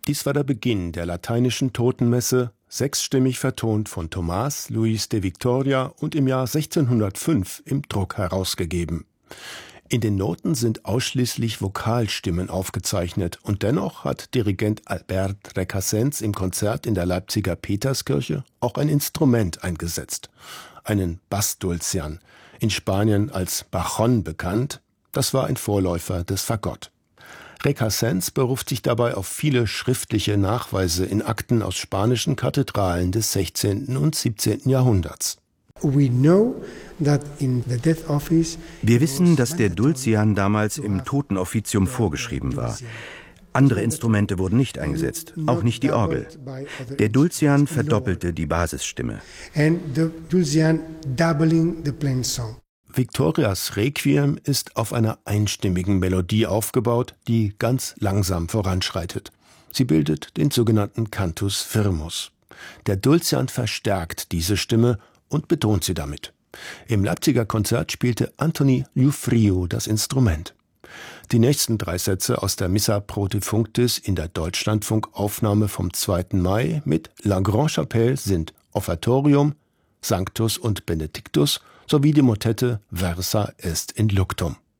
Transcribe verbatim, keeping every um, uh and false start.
Dies war der Beginn der lateinischen Totenmesse, sechsstimmig vertont von Tomás Luis de Victoria und im Jahr sechzehnhundertfünf im Druck herausgegeben. In den Noten sind ausschließlich Vokalstimmen aufgezeichnet und dennoch hat Dirigent Albert Recasens im Konzert in der Leipziger Peterskirche auch ein Instrument eingesetzt, einen Bassdulcian, in Spanien als Bajón bekannt. Das war ein Vorläufer des Fagott. Recasens beruft sich dabei auf viele schriftliche Nachweise in Akten aus spanischen Kathedralen des sechzehnten und siebzehnten Jahrhunderts. Wir wissen, dass der Dulcian damals im Totenoffizium vorgeschrieben war. Andere Instrumente wurden nicht eingesetzt, auch nicht die Orgel. Der Dulcian verdoppelte die Basisstimme. Victorias Requiem ist auf einer einstimmigen Melodie aufgebaut, die ganz langsam voranschreitet. Sie bildet den sogenannten Cantus firmus. Der Dulcian verstärkt diese Stimme und betont sie damit. Im Leipziger Konzert spielte Anthony Giuffrio das Instrument. Die nächsten drei Sätze aus der Missa pro Defunctis in der Deutschlandfunk-Aufnahme vom zweiten Mai mit La Grand-Chapelle sind Offertorium, Sanctus und Benedictus sowie die Motette Versa est in Luctum.